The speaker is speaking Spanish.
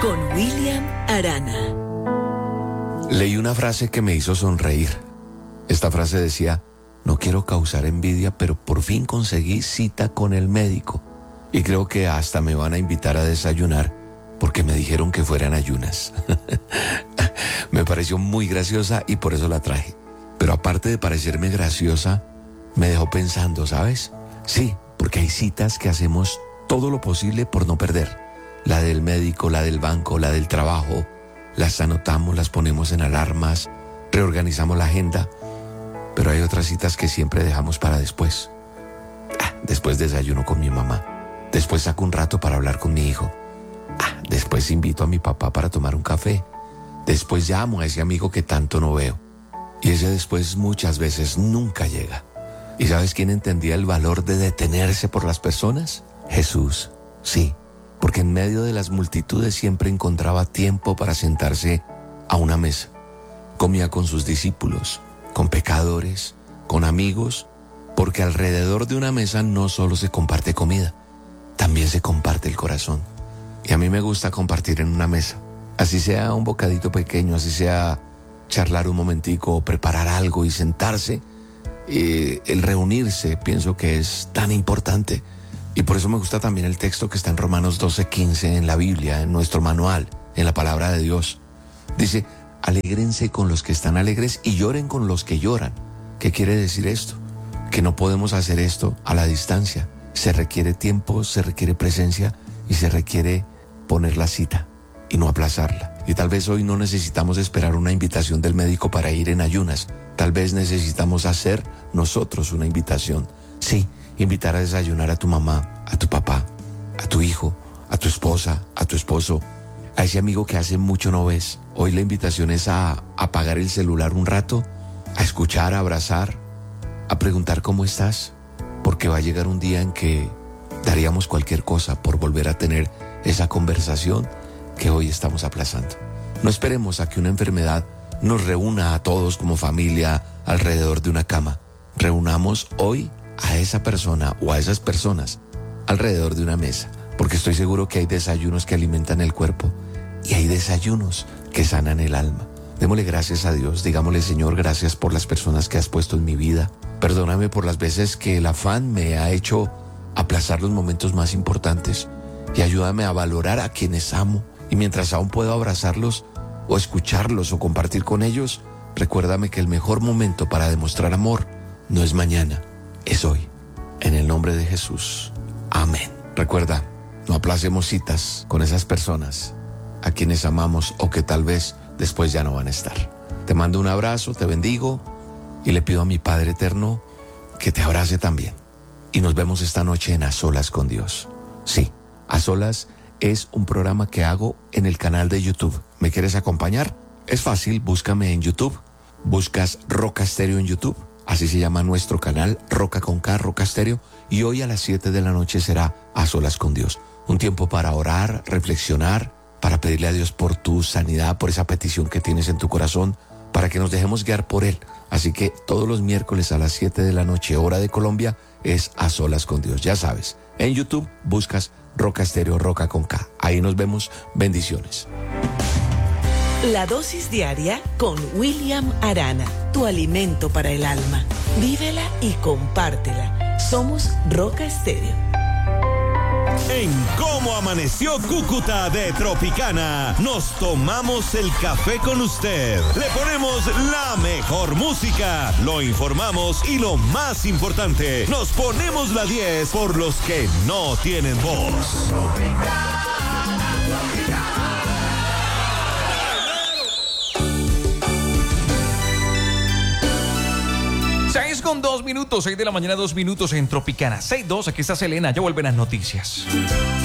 con William Arana. Leí una frase que me hizo sonreír. Esta frase decía: no quiero causar envidia, pero por fin conseguí cita con el médico. Y creo que hasta me van a invitar a desayunar porque me dijeron que fueran ayunas. Me pareció muy graciosa y por eso la traje. Pero aparte de parecerme graciosa, me dejó pensando, ¿sabes? Sí, porque hay citas que hacemos todo lo posible por no perder. La del médico, la del banco, la del trabajo. Las anotamos, las ponemos en alarmas, reorganizamos la agenda. Pero hay otras citas que siempre dejamos para después. Después desayuno con mi mamá. Después saco un rato para hablar con mi hijo. Después invito a mi papá para tomar un café. Después llamo a ese amigo que tanto no veo. Y ese después muchas veces nunca llega. ¿Y sabes quién entendía el valor de detenerse por las personas? Jesús, sí. Porque en medio de las multitudes siempre encontraba tiempo para sentarse a una mesa. Comía con sus discípulos, con pecadores, con amigos, porque alrededor de una mesa no solo se comparte comida, también se comparte el corazón. Y a mí me gusta compartir en una mesa, así sea un bocadito pequeño, así sea charlar un momentico o preparar algo y sentarse. El reunirse pienso que es tan importante. Y por eso me gusta también el texto que está en Romanos 12:15 en la Biblia, en nuestro manual, en la palabra de Dios. Dice: alégrense con los que están alegres y lloren con los que lloran. ¿Qué quiere decir esto? Que no podemos hacer esto a la distancia. Se requiere tiempo, se requiere presencia y se requiere poner la cita y no aplazarla. Y tal vez hoy no necesitamos esperar una invitación del médico para ir en ayunas. Tal vez necesitamos hacer nosotros una invitación. Sí, invitar a desayunar a tu mamá, a tu papá, a tu hijo, a tu esposa, a tu esposo, a ese amigo que hace mucho no ves. Hoy la invitación es a apagar el celular un rato, a escuchar, a abrazar, a preguntar cómo estás, porque va a llegar un día en que daríamos cualquier cosa por volver a tener esa conversación que hoy estamos aplazando. No esperemos a que una enfermedad nos reúna a todos como familia alrededor de una cama. Reunamos hoy a esa persona o a esas personas alrededor de una mesa, porque estoy seguro que hay desayunos que alimentan el cuerpo y hay desayunos que sanan el alma. Démosle gracias a Dios, digámosle: Señor, gracias por las personas que has puesto en mi vida. Perdóname por las veces que el afán me ha hecho aplazar los momentos más importantes y ayúdame a valorar a quienes amo. Y mientras aún puedo abrazarlos o escucharlos o compartir con ellos, recuérdame que el mejor momento para demostrar amor no es mañana, es hoy. En el nombre de Jesús. Amén. Recuerda, no aplacemos citas con esas personas a quienes amamos o que tal vez después ya no van a estar. Te mando un abrazo, te bendigo y le pido a mi Padre Eterno que te abrace también. Y nos vemos esta noche en A Solas con Dios. Sí, A Solas es un programa que hago en el canal de YouTube. ¿Me quieres acompañar? Es fácil, búscame en YouTube. Buscas Roca Estéreo en YouTube. Así se llama nuestro canal, Roca con K, Roca Estéreo. Y hoy a las 7 de la noche será A Solas con Dios. Un tiempo para orar, reflexionar, para pedirle a Dios por tu sanidad, por esa petición que tienes en tu corazón, para que nos dejemos guiar por Él. Así que todos los miércoles a las 7 de la noche, hora de Colombia, es A Solas con Dios. Ya sabes, en YouTube buscas Roca Estéreo, Roca con K. Ahí nos vemos. Bendiciones. La dosis diaria con William Arana, tu alimento para el alma. Vívela y compártela. Somos Roca Estéreo. En Cómo Amaneció Cúcuta de Tropicana, nos tomamos el café con usted. Le ponemos la mejor música, lo informamos y lo más importante, nos ponemos la 10 por los que no tienen voz. Tropicana. 6:02, 6 de la mañana, 2 minutos en Tropicana. 6:02, aquí está Selena, ya vuelven las noticias.